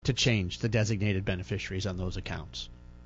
to change the designated beneficiaries on those accounts.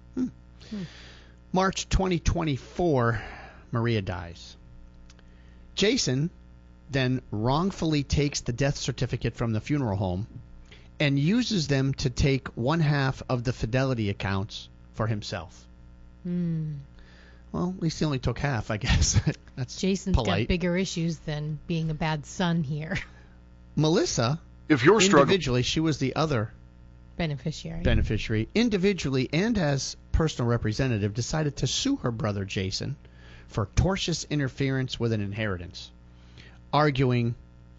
March 2024, Maria dies. Jason then wrongfully takes the death certificate from the funeral home and uses them to take one half of the Fidelity accounts for himself. Well, at least he only took half, I guess. That's Jason's polite. got bigger issues than being a bad son here. Melissa, If you're struggling, individually, she was the other beneficiary, individually and as personal representative, decided to sue her brother Jason for tortious interference with an inheritance, arguing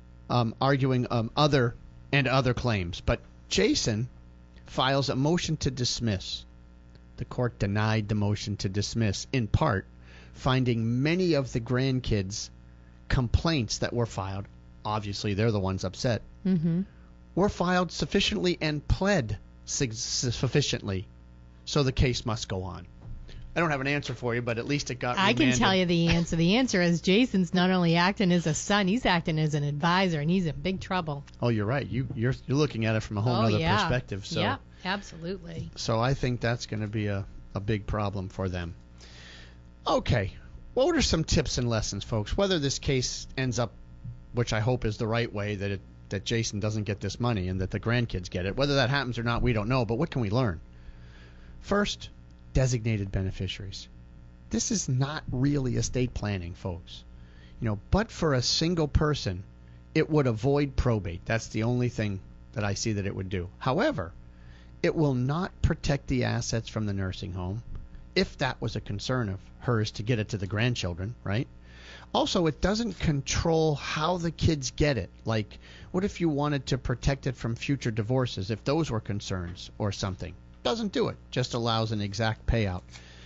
other claims. But Jason files a motion to dismiss. The court denied the motion to dismiss, in part finding many of the grandkids' complaints that were filed, obviously they're the ones upset, were filed sufficiently and pled sufficiently, so the case must go on. I don't have an answer for you, but at least it got remanded. I can tell you the answer. The answer is Jason's not only acting as a son, he's acting as an advisor, and he's in big trouble. Oh, you're right. You're looking at it from a whole other perspective. So, yeah, absolutely. So I think that's going to be a big problem for them. Okay, what are some tips and lessons, folks? Whether this case ends up, which I hope is the right way, that Jason doesn't get this money and that the grandkids get it. Whether that happens or not, we don't know, but what can we learn? First, designated beneficiaries. This is not really estate planning, folks. But for a single person, it would avoid probate. That's the only thing that I see that it would do. However, it will not protect the assets from the nursing home, if that was a concern of hers to get it to the grandchildren, right? Also, it doesn't control how the kids get it. Like, what if you wanted to protect it from future divorces, if those were concerns or something? Doesn't do it. Just allows an exact payout.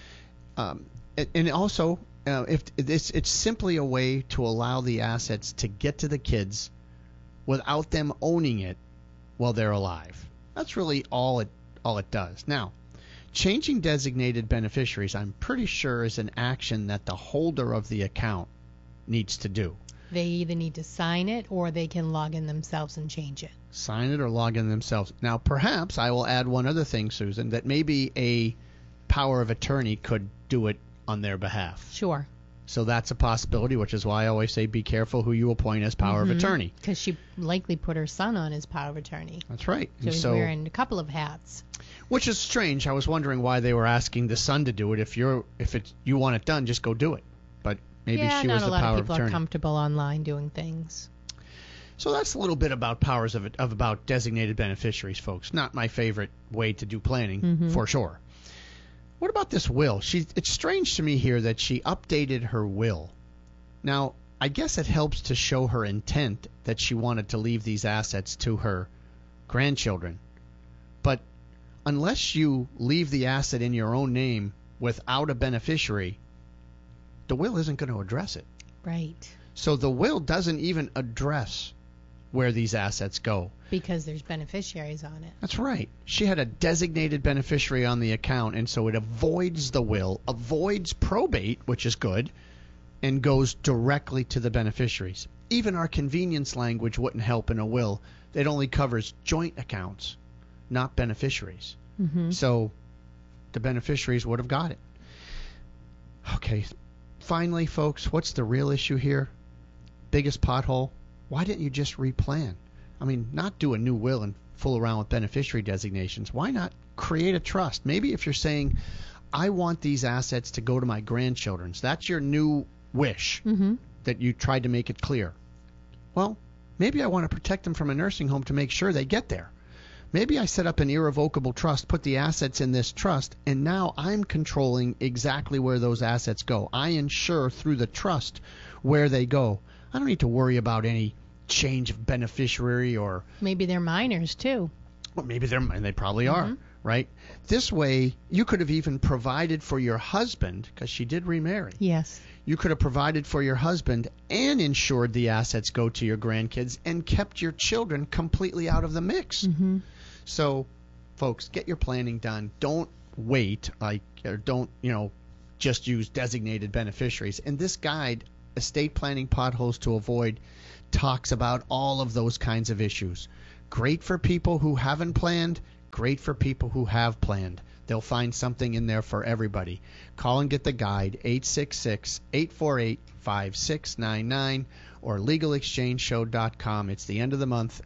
And also, it's simply a way to allow the assets to get to the kids without them owning it while they're alive. That's really all it does. Now, changing designated beneficiaries, I'm pretty sure, is an action that the holder of the account needs to do. They either need to sign it or they can log in themselves and change it. Sign it or log in themselves. Now, perhaps I will add one other thing, Susan, that maybe a power of attorney could do it on their behalf. Sure. So that's a possibility, which is why I always say be careful who you appoint as power of attorney. Because she likely put her son on as power of attorney. That's right. So he's wearing a couple of hats. Which is strange. I was wondering why they were asking the son to do it. If you want it done, just go do it. But maybe she was the power of attorney. Yeah, not a lot of people are comfortable online doing things. So that's a little bit about powers of about designated beneficiaries, folks. Not my favorite way to do planning, for sure. What about this will? It's strange to me here that she updated her will. Now, I guess it helps to show her intent that she wanted to leave these assets to her grandchildren. But unless you leave the asset in your own name without a beneficiary, the will isn't going to address it. Right. So the will doesn't even address where these assets go. Because there's beneficiaries on it. That's right. She had a designated beneficiary on the account, and so it avoids the will, avoids probate, which is good, and goes directly to the beneficiaries. Even our convenience language wouldn't help in a will. It only covers joint accounts, not beneficiaries. So the beneficiaries would have got it. Okay. Finally, folks, what's the real issue here? Biggest pothole? Why didn't you just replan? I mean, not do a new will and fool around with beneficiary designations. Why not create a trust? Maybe if you're saying, I want these assets to go to my grandchildren. So that's your new wish that you tried to make it clear. Well, maybe I want to protect them from a nursing home to make sure they get there. Maybe I set up an irrevocable trust, put the assets in this trust, and now I'm controlling exactly where those assets go. I ensure through the trust where they go. I don't need to worry about any change of beneficiary or... Maybe they're minors, too. Well, maybe they probably are, right? This way, you could have even provided for your husband, because she did remarry. Yes. You could have provided for your husband and ensured the assets go to your grandkids and kept your children completely out of the mix. So, folks, get your planning done. Don't wait, or don't, just use designated beneficiaries. And this guide, Estate Planning Potholes to Avoid, talks about all of those kinds of issues. Great for people who haven't planned, Great for people who have planned. They'll find something in there for everybody. Call and get the guide, 866-848-5699 or LegalExchangeShow.com. It's the end of the month,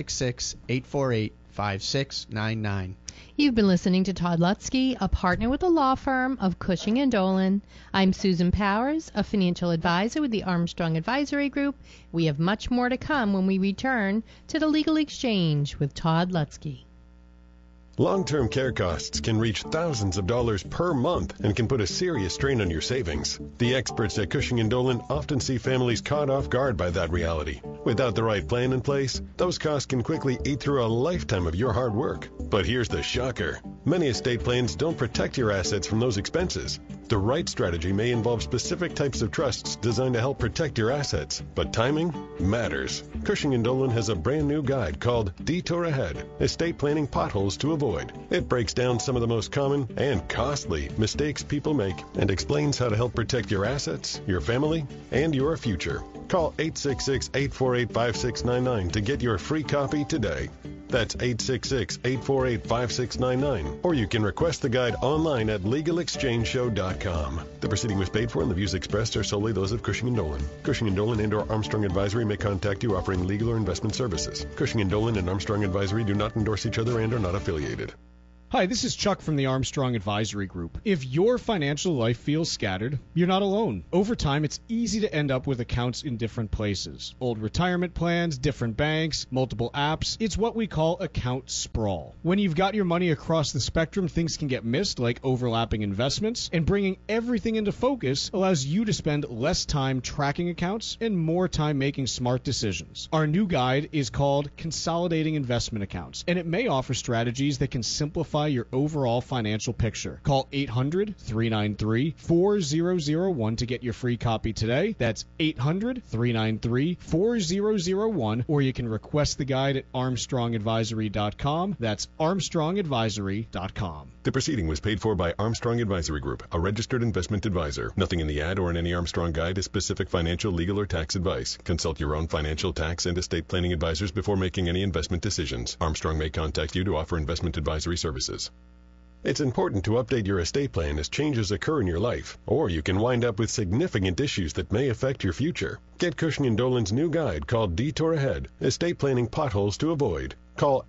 866-848-5699. You've been listening to Todd Lutzke, a partner with the law firm of Cushing & Dolan. I'm Susan Powers, a financial advisor with the Armstrong Advisory Group. We have much more to come when we return to the Legal Exchange with Todd Lutzke. Long-term care costs can reach thousands of dollars per month and can put a serious strain on your savings. The experts at Cushing & Dolan often see families caught off guard by that reality. Without the right plan in place, those costs can quickly eat through a lifetime of your hard work. But here's the shocker. Many estate plans don't protect your assets from those expenses. The right strategy may involve specific types of trusts designed to help protect your assets, but timing matters. Cushing & Dolan has a brand new guide called Detour Ahead, Estate Planning Potholes to Avoid. It breaks down some of the most common and costly mistakes people make and explains how to help protect your assets, your family, and your future. Call 866-848-5699 to get your free copy today. That's 866-848-5699. Or you can request the guide online at LegalExchangeShow.com. The proceeding was paid for and the views expressed are solely those of Cushing & Dolan. Cushing & Dolan and or Armstrong Advisory may contact you offering legal or investment services. Cushing & Dolan and Armstrong Advisory do not endorse each other and are not affiliated. Hi, this is Chuck from the Armstrong Advisory Group. If your financial life feels scattered, you're not alone. Over time, it's easy to end up with accounts in different places. Old retirement plans, different banks, multiple apps. It's what we call account sprawl. When you've got your money across the spectrum, things can get missed, like overlapping investments, and bringing everything into focus allows you to spend less time tracking accounts and more time making smart decisions. Our new guide is called Consolidating Investment Accounts, and it may offer strategies that can simplify your overall financial picture. Call 800-393-4001 to get your free copy today. That's 800-393-4001, or you can request the guide at armstrongadvisory.com. That's armstrongadvisory.com. The proceeding was paid for by Armstrong Advisory Group, a registered investment advisor. Nothing in the ad or in any Armstrong guide is specific financial, legal, or tax advice. Consult your own financial, tax, and estate planning advisors before making any investment decisions. Armstrong may contact you to offer investment advisory services. It's important to update your estate plan as changes occur in your life, or you can wind up with significant issues that may affect your future. Get Cushing & Dolan's new guide called Detour Ahead, Estate Planning Potholes to Avoid. Call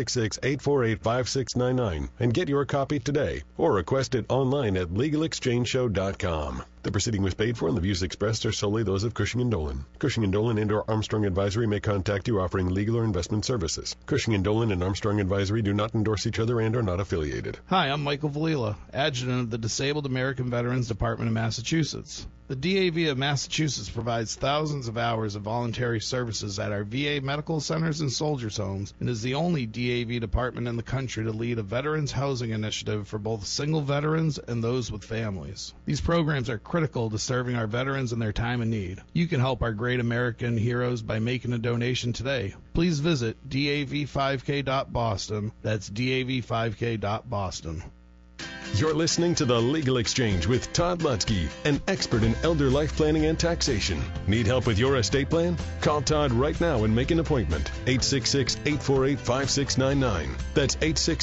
866-848-5699 and get your copy today, or request it online at LegalExchangeShow.com. The proceeding was paid for and the views expressed are solely those of Cushing & Dolan. Cushing & Dolan and or Armstrong Advisory may contact you offering legal or investment services. Cushing & Dolan and Armstrong Advisory do not endorse each other and are not affiliated. Hi, I'm Michael Valila, Adjutant of the Disabled American Veterans Department of Massachusetts. The DAV of Massachusetts provides thousands of hours of voluntary services at our VA medical centers and soldiers' homes and is the only DAV department in the country to lead a veterans housing initiative for both single veterans and those with families. These programs are critical to serving our veterans in their time of need. You can help our great American heroes by making a donation today. Please visit dav5k.boston. That's dav5k.boston. You're listening to The Legal Exchange with Todd Lutzke, an expert in elder life planning and taxation. Need help with your estate plan? Call Todd right now and make an appointment. 866-848-5699. That's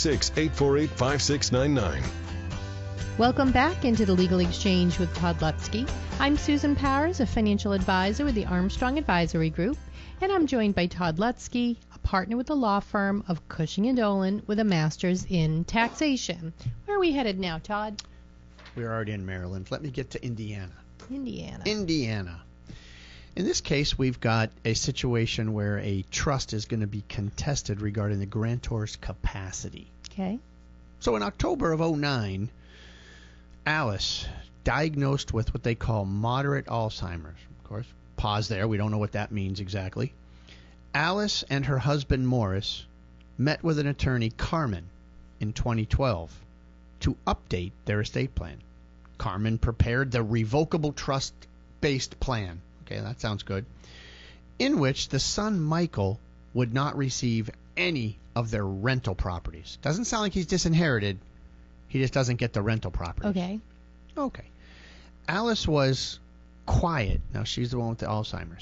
866-848-5699. Welcome back into the Legal Exchange with Todd Lutzke. I'm Susan Powers, a financial advisor with the Armstrong Advisory Group, and I'm joined by Todd Lutzke, a partner with the law firm of Cushing & Dolan with a master's in taxation. Where are we headed now, Todd? We're already in Maryland. Let me get to Indiana. Indiana. In this case, we've got a situation where a trust is going to be contested regarding the grantor's capacity. Okay. So in October of 2009, Alice, diagnosed with what they call moderate Alzheimer's. Of course, pause there. We don't know what that means exactly. Alice and her husband, Morris, met with an attorney, Carmen, in 2012 to update their estate plan. Carmen prepared the revocable trust-based plan. Okay, that sounds good. In which the son, Michael, would not receive any of their rental properties. Doesn't sound like he's disinherited. He just doesn't get the rental properties. Okay. Alice was quiet. Now, she's the one with the Alzheimer's.